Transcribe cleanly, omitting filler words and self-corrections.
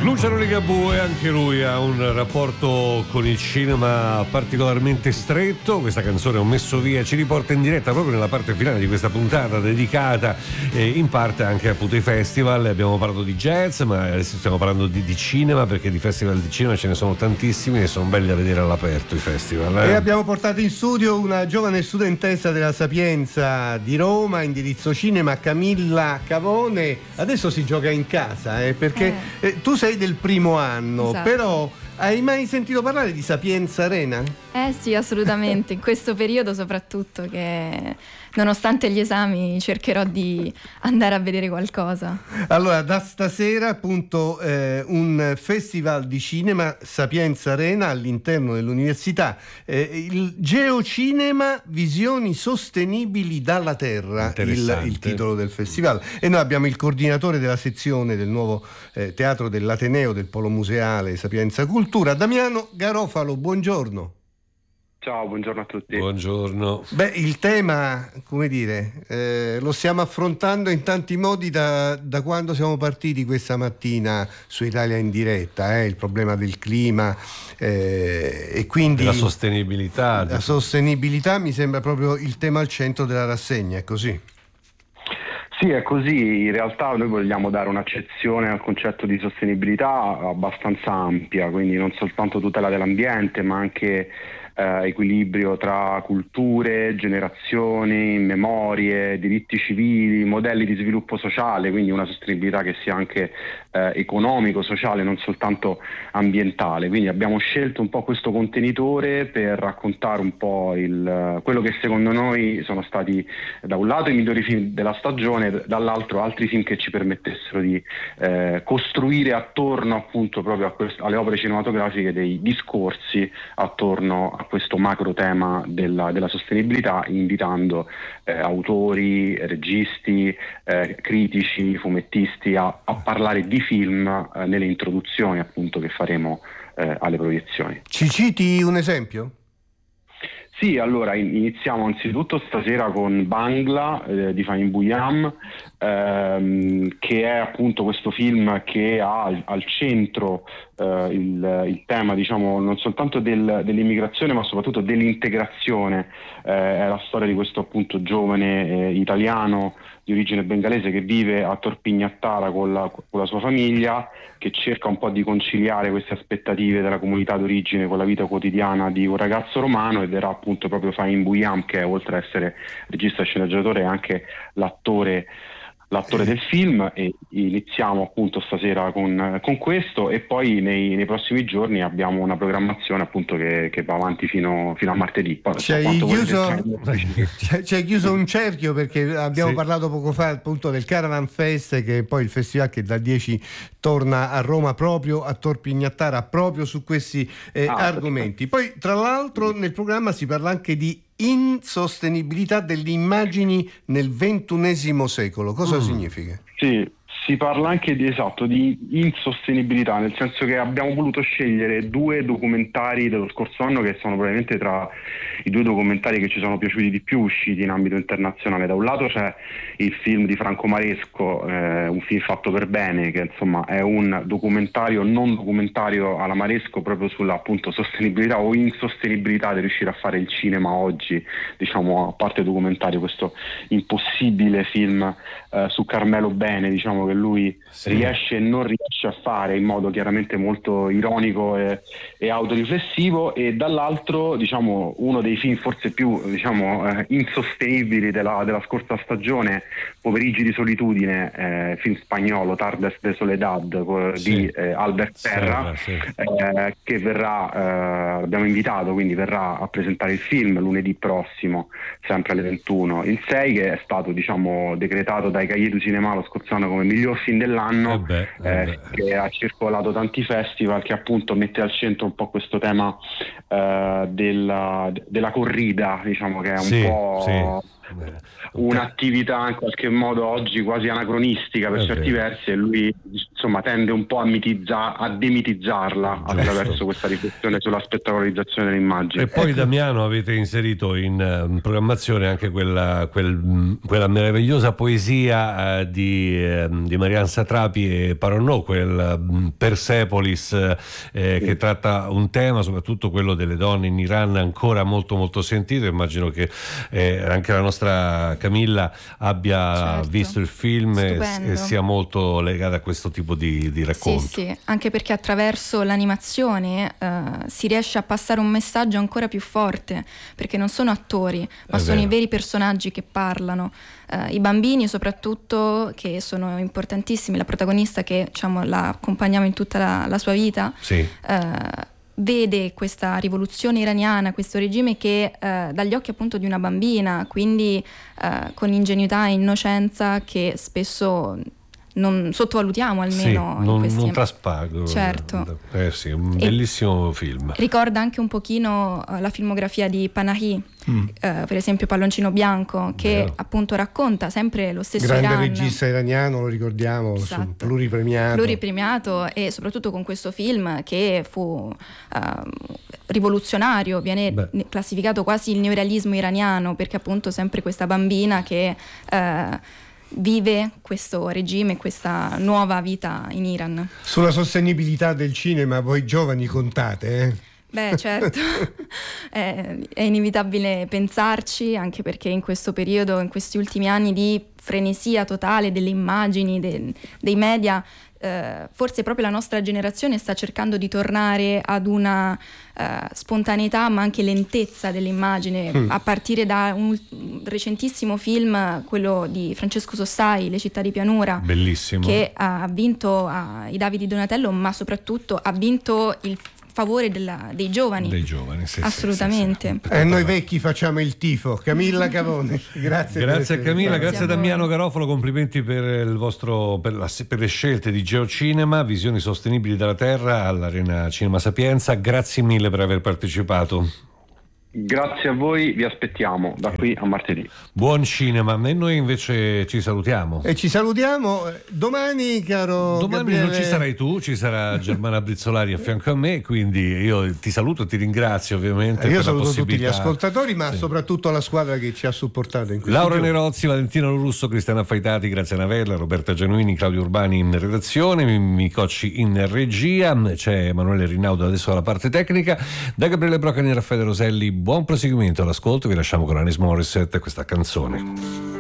Luciano Ligabue, anche lui ha un rapporto con il cinema particolarmente stretto. Questa canzone Ho messo via ci riporta in diretta proprio nella parte finale di questa puntata dedicata in parte anche appunto ai festival. Abbiamo parlato di jazz, ma adesso stiamo parlando di cinema, perché di festival di cinema ce ne sono tantissimi e sono belli da vedere all'aperto i festival. E abbiamo portato in studio una giovane studentessa della Sapienza di Roma, indirizzo cinema, Camilla Cavone. Adesso si gioca in casa, perché tu sei del primo anno, esatto. Però hai mai sentito parlare di Sapienza Arena? Sì, assolutamente, in questo periodo soprattutto, che nonostante gli esami cercherò di andare a vedere qualcosa. Allora, da stasera appunto un festival di cinema, Sapienza Arena, all'interno dell'università, il Geocinema, visioni sostenibili dalla Terra, il titolo del festival. E noi abbiamo il coordinatore della sezione del nuovo teatro dell'Ateneo, del Polo Museale Sapienza Cultura, Damiano Garofalo. Buongiorno. Ciao, buongiorno a tutti. Buongiorno. Beh, il tema, come dire, lo stiamo affrontando in tanti modi da quando siamo partiti questa mattina su Italia in diretta, il problema del clima e quindi la sostenibilità. La sostenibilità mi sembra proprio il tema al centro della rassegna, è così? Sì, è così. In realtà noi vogliamo dare un'accezione al concetto di sostenibilità abbastanza ampia, quindi non soltanto tutela dell'ambiente, ma anche equilibrio tra culture, generazioni, memorie, diritti civili, modelli di sviluppo sociale, quindi una sostenibilità che sia anche economico, sociale, non soltanto ambientale. Quindi abbiamo scelto un po' questo contenitore per raccontare un po' quello che secondo noi sono stati da un lato i migliori film della stagione, dall'altro altri film che ci permettessero di costruire attorno appunto proprio alle opere cinematografiche dei discorsi attorno a questo macro tema della sostenibilità, invitando autori, registi, critici, fumettisti a parlare di film nelle introduzioni appunto che faremo alle proiezioni. Ci citi un esempio? Sì, allora iniziamo anzitutto stasera con Bangla di Fahim Bouhiam, che è appunto questo film che ha al centro il tema, diciamo, non soltanto dell'immigrazione ma soprattutto dell'integrazione. È la storia di questo appunto giovane italiano di origine bengalese che vive a Tor Pignattara con la sua famiglia, che cerca un po' di conciliare queste aspettative della comunità d'origine con la vita quotidiana di un ragazzo romano, ed era appunto proprio Fahim Bouhiam, che oltre a essere regista e sceneggiatore è anche l'attore del film, e iniziamo appunto stasera con questo, e poi nei prossimi giorni abbiamo una programmazione appunto che va avanti fino a martedì. Ci hai chiuso un cerchio, perché abbiamo parlato poco fa appunto del Caravan Fest, che è poi il festival che dal 10 torna a Roma proprio a Tor Pignattara, proprio su questi argomenti. Poi tra l'altro nel programma si parla anche di insostenibilità delle immagini nel XXI secolo. Cosa significa? Sì, si parla anche di insostenibilità, nel senso che abbiamo voluto scegliere due documentari dello scorso anno che sono probabilmente tra i due documentari che ci sono piaciuti di più usciti in ambito internazionale. Da un lato c'è il film di Franco Maresco, un film fatto per bene, che insomma è un documentario non documentario alla Maresco proprio sulla appunto sostenibilità o insostenibilità di riuscire a fare il cinema oggi, diciamo, a parte documentario, questo impossibile film su Carmelo Bene, diciamo, che lui riesce e non riesce a fare in modo chiaramente molto ironico e autoriflessivo. E dall'altro, diciamo, uno dei film forse più insostenibili della scorsa stagione, Pomeriggi di solitudine, film spagnolo, Tardes de Soledad di Albert Serra, che verrà, abbiamo invitato, quindi verrà a presentare il film lunedì prossimo, sempre alle 21. Il 6, che è stato, diciamo, decretato dai Cahiers du Cinéma lo scorso anno come miglior film dell'anno, che ha circolato tanti festival, che appunto mette al centro un po' questo tema della corrida, diciamo, che è un po' un'attività in qualche modo oggi quasi anacronistica per certi versi, e lui insomma tende un po' a demitizzarla attraverso questa riflessione sulla spettacolarizzazione dell'immagine. E poi Damiano, avete inserito in programmazione anche quella meravigliosa poesia di Marianne Satrapi e Paronneau, quel Persepolis, che tratta un tema, soprattutto quello delle donne in Iran, ancora molto molto sentito. Immagino che anche la nostra Camilla abbia visto il film e sia molto legata a questo tipo di racconto. Sì, anche perché attraverso l'animazione si riesce a passare un messaggio ancora più forte, perché non sono attori, ma sono i veri personaggi che parlano. I bambini soprattutto, che sono importantissimi, la protagonista che diciamo la accompagniamo in tutta la sua vita, vede questa rivoluzione iraniana, questo regime che dagli occhi appunto di una bambina, quindi con ingenuità e innocenza che spesso non sottovalutiamo, almeno non traspago. Certo. Sì, un bellissimo film. Ricorda anche un pochino la filmografia di Panahi, per esempio Palloncino Bianco, che appunto racconta sempre lo stesso grande Iran. regista iraniano, lo ricordiamo, pluripremiato e soprattutto con questo film che fu rivoluzionario, viene classificato quasi il neorealismo iraniano, perché appunto sempre questa bambina che vive questo regime, questa nuova vita in Iran. Sulla sostenibilità del cinema voi giovani contate, Beh, certo, è inevitabile pensarci, anche perché in questo periodo, in questi ultimi anni di frenesia totale delle immagini, dei media, forse proprio la nostra generazione sta cercando di tornare ad una spontaneità ma anche lentezza dell'immagine, a partire da un recentissimo film, quello di Francesco Sossai, Le città di pianura, bellissimo, che ha vinto i David di Donatello, ma soprattutto ha vinto il favore dei giovani, assolutamente. E noi vecchi facciamo il tifo. Camilla Cavone, grazie a Camilla, grazie a Damiano Garofalo, complimenti per le scelte di GeoCinema, visioni sostenibili dalla Terra all'Arena Cinema Sapienza. Grazie mille per aver partecipato. Grazie a voi, vi aspettiamo da qui a martedì. Buon cinema. E noi invece ci salutiamo. E ci salutiamo domani, caro Gabriele. Non ci sarai tu, ci sarà Germana Brizzolari a fianco a me, quindi io ti saluto, ti ringrazio ovviamente. Io saluto tutti gli ascoltatori, ma soprattutto la squadra che ci ha supportato in questo Laura Nerozzi, Valentina Lorusso, Cristiana Faitati, Grazia Navella, Roberta Genuini, Claudio Urbani in redazione, Mimmi Cocci in regia, c'è Emanuele Rinaudo adesso alla parte tecnica. Da Gabriele Brocani e Raffaele Roselli, buon proseguimento all'ascolto, vi lasciamo con Alanis Morissette e questa canzone.